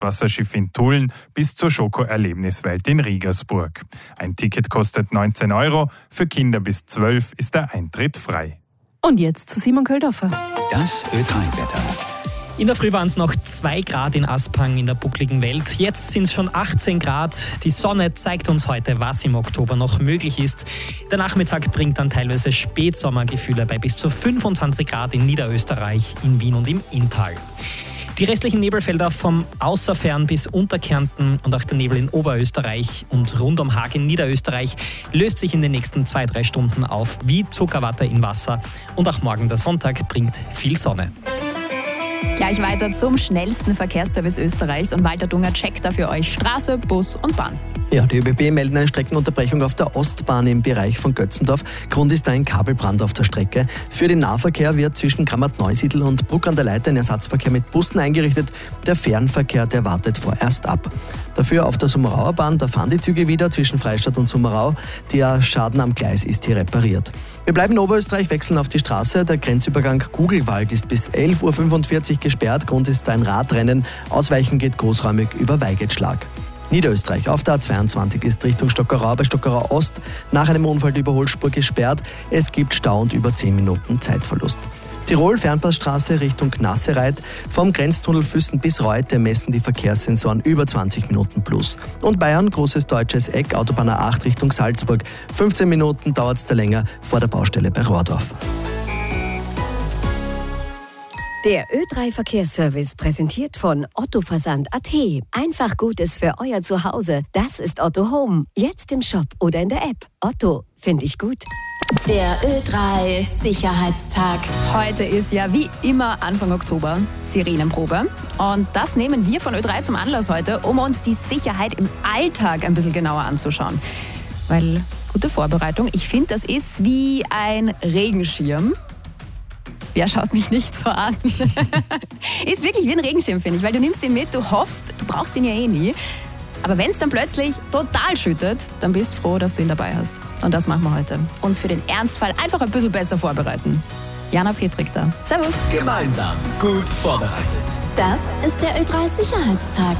Wasserschiff in Tulln bis zur Schoko-Erlebniswelt in Riegersburg. Ein Ticket kostet 19 €, für Kinder bis 12 ist der Eintritt frei. Und jetzt zu Simon Köldhofer. Das Ö3-Wetter. In der Früh waren es noch 2 Grad in Aspang in der buckligen Welt. Jetzt sind es schon 18 Grad. Die Sonne zeigt uns heute, was im Oktober noch möglich ist. Der Nachmittag bringt dann teilweise Spätsommergefühle bei bis zu 25 Grad in Niederösterreich, in Wien und im Inntal. Die restlichen Nebelfelder vom Außerfern bis Unterkärnten und auch der Nebel in Oberösterreich und rund um Haag in Niederösterreich löst sich in den nächsten 2-3 Stunden auf wie Zuckerwatte in Wasser. Und auch morgen der Sonntag bringt viel Sonne. Gleich weiter zum schnellsten Verkehrsservice Österreichs und Walter Dunger checkt da für euch Straße, Bus und Bahn. Ja, die ÖBB melden eine Streckenunterbrechung auf der Ostbahn im Bereich von Götzendorf. Grund ist ein Kabelbrand auf der Strecke. Für den Nahverkehr wird zwischen Grammat-Neusiedl und Bruck an der Leiter ein Ersatzverkehr mit Bussen eingerichtet. Der Fernverkehr, der wartet vorerst ab. Dafür auf der Summerauer Bahn, da fahren die Züge wieder zwischen Freistadt und Summerau. Der Schaden am Gleis ist hier repariert. Wir bleiben in Oberösterreich, wechseln auf die Straße. Der Grenzübergang Gugelwald ist bis 11:45 Uhr gesperrt. Grund ist ein Radrennen. Ausweichen geht großräumig über Weigetschlag. Niederösterreich auf der A22 ist Richtung Stockerau bei Stockerau Ost nach einem Unfall die Überholspur gesperrt. Es gibt Stau und über 10 Minuten Zeitverlust. Tirol Fernpassstraße Richtung Gnassereit. Vom Grenztunnel Füssen bis Reute messen die Verkehrssensoren über 20 Minuten plus. Und Bayern, großes deutsches Eck, Autobahn A8 Richtung Salzburg. 15 Minuten dauert es da länger vor der Baustelle bei Rohrdorf. Der Ö3-Verkehrsservice präsentiert von Otto Versand.at. Einfach Gutes für euer Zuhause. Das ist Otto Home. Jetzt im Shop oder in der App. Otto, finde ich gut. Der Ö3 Sicherheitstag. Heute ist ja wie immer Anfang Oktober Sirenenprobe. Und das nehmen wir von Ö3 zum Anlass heute, um uns die Sicherheit im Alltag ein bisschen genauer anzuschauen. Weil, gute Vorbereitung, ich finde, das ist wie ein Regenschirm. Ja, schaut mich nicht so an. Ist wirklich wie ein Regenschirm, finde ich, weil du nimmst ihn mit, du hoffst, du brauchst ihn ja eh nie. Aber wenn es dann plötzlich total schüttet, dann bist du froh, dass du ihn dabei hast. Und das machen wir heute. Uns für den Ernstfall einfach ein bisschen besser vorbereiten. Jana Petrik da. Servus. Gemeinsam gut vorbereitet. Das ist der Ö3 Sicherheitstag.